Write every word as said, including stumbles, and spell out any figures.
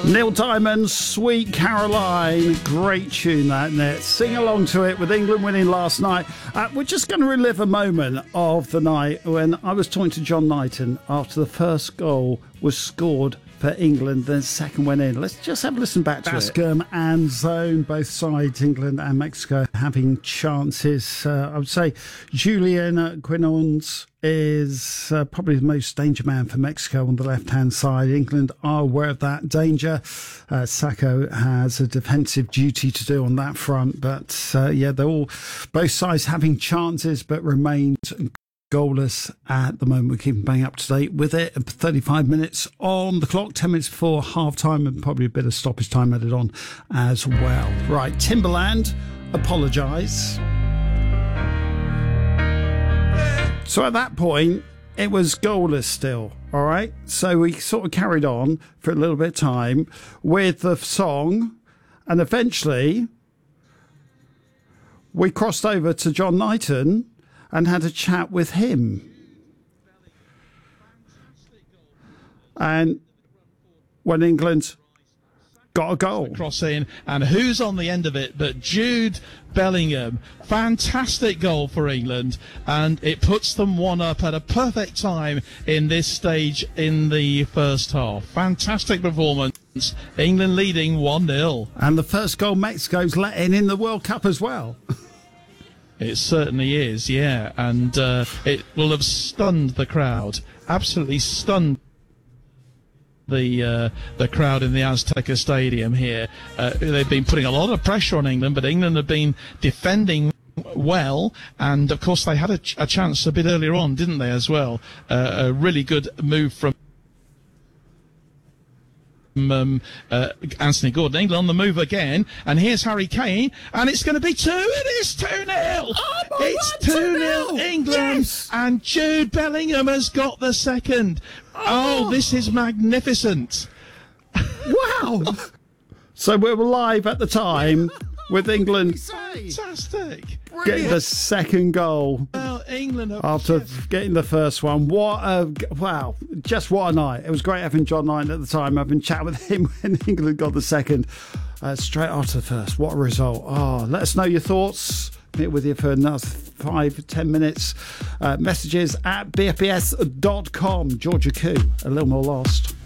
Neil Diamond, Sweet Caroline. Great tune, that, isn't it? Sing along to it with England winning last night. Uh, we're just going to relive a moment of the night when I was talking to John Knighton after the first goal was scored for England, then the second went in. Let's just have a listen back to That's it. Bascom and Zone, both sides, England and Mexico, having chances. Uh, I would say Julian Quinones is uh, probably the most danger man for Mexico on the left-hand side. England are aware of that danger. Uh, Sacco has a defensive duty to do on that front. But, uh, yeah, they're all, both sides having chances, but remained goalless at the moment. We're keeping bang up to date with it. thirty-five minutes on the clock, ten minutes before half time, and probably a bit of stoppage time added on as well. Right, Timberland, apologise. So at that point, it was goalless still, all right? So we sort of carried on for a little bit of time with the song, and eventually we crossed over to John Knighton and had a chat with him. And when England got a goal. Cross in, and who's on the end of it but Jude Bellingham. Fantastic goal for England, and it puts them one up at a perfect time in this stage in the first half. Fantastic performance. England leading one nil. And the first goal Mexico's let in in the World Cup as well. It certainly is, yeah, and uh, it will have stunned the crowd, absolutely stunned the uh, the crowd in the Azteca Stadium here. Uh, they've been putting a lot of pressure on England, but England have been defending well, and of course they had a, ch- a chance a bit earlier on, didn't they, as well? Uh, a really good move from Um, uh, Anthony Gordon. England on the move again, and here's Harry Kane, and it's going to be two. It is two nil. Oh, it's two nil England, yes. And Jude Bellingham has got the second. Oh, oh this is magnificent! Wow! So we were live at the time with England Fantastic. getting the second goal. Well, England have After getting the first one. What a, wow, just what a night. It was great having John Knighton at the time. I've been chatting with him when England got the second. Uh, straight after the first. What a result. Oh, let us know your thoughts. Be with you for another five, ten minutes. Uh, messages at b f b s dot com. Georgia Koo, A Little More Lost.